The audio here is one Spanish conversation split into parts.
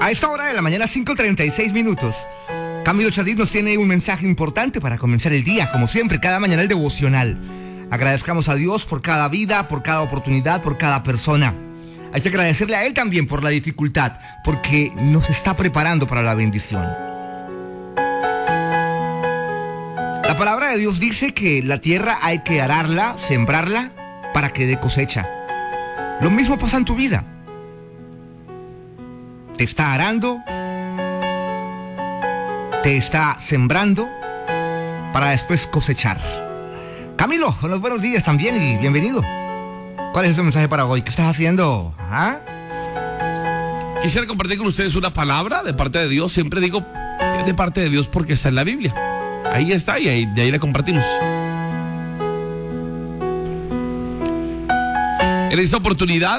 A esta hora de la mañana, 5:36. Camilo Chadid nos tiene un mensaje importante para comenzar el día. Como siempre, cada mañana el devocional. Agradezcamos a Dios por cada vida, por cada oportunidad, por cada persona. Hay que agradecerle a Él también por la dificultad, porque nos está preparando para la bendición. La palabra de Dios dice que la tierra hay que ararla, sembrarla, para que dé cosecha. Lo mismo pasa en tu vida. Te está arando, te está sembrando, para después cosechar. Camilo, los buenos días también y bienvenido. ¿Cuál es ese mensaje para hoy? ¿Qué estás haciendo? Quisiera compartir con ustedes una palabra de parte de Dios. Siempre digo que es de parte de Dios porque está en la Biblia. Ahí está y de ahí la compartimos. En esta oportunidad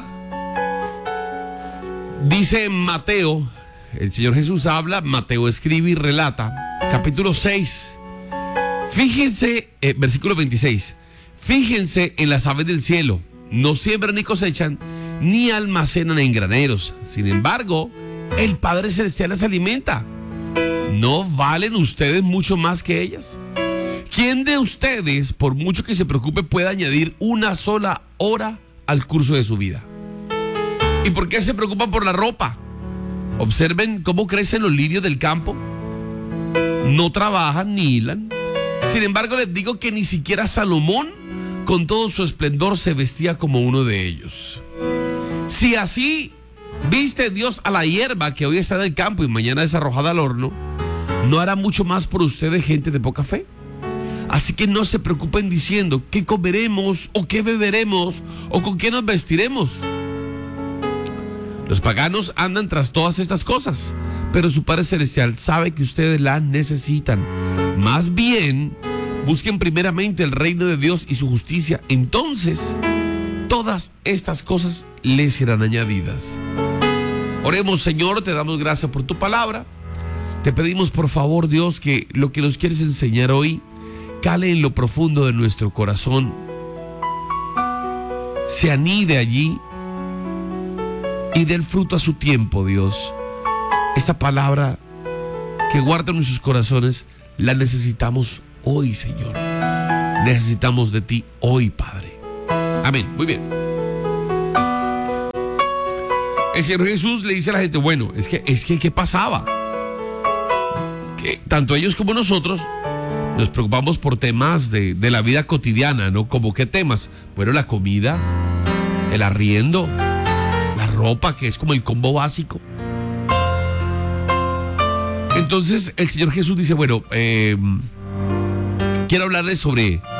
dice Mateo, el Señor Jesús habla, Mateo escribe y relata, capítulo 6. Fíjense, versículo 26. Fíjense en las aves del cielo, no siembran ni cosechan, ni almacenan en graneros. Sin embargo, el Padre Celestial las alimenta. ¿No valen ustedes mucho más que ellas? ¿Quién de ustedes, por mucho que se preocupe, puede añadir una sola hora al curso de su vida? ¿Y por qué se preocupan por la ropa? Observen cómo crecen los lirios del campo. No trabajan ni hilan. Sin embargo, les digo que ni siquiera Salomón, con todo su esplendor, se vestía como uno de ellos. Si así viste Dios a la hierba que hoy está en el campo y mañana es arrojada al horno, ¿no hará mucho más por ustedes, gente de poca fe? Así que no se preocupen diciendo qué comeremos o qué beberemos o con qué nos vestiremos. Los paganos andan tras todas estas cosas, pero su Padre Celestial sabe que ustedes las necesitan. Más bien, busquen primeramente el reino de Dios y su justicia. Entonces, todas estas cosas les serán añadidas. Oremos, Señor, te damos gracias por tu palabra. Te pedimos, por favor, Dios, que lo que nos quieres enseñar hoy cale en lo profundo de nuestro corazón, se anide allí y dé el fruto a su tiempo, Dios. Esta palabra que guarda en nuestros corazones la necesitamos hoy, Señor. Necesitamos de ti hoy, Padre. Amén. Muy bien. El Señor Jesús le dice a la gente, bueno, es que ¿qué pasaba? Que tanto ellos como nosotros nos preocupamos por temas de la vida cotidiana, ¿no? ¿Como qué temas? Bueno, la comida, el arriendo, la ropa, que es como el combo básico. Entonces el Señor Jesús dice, bueno, quiero hablarles sobre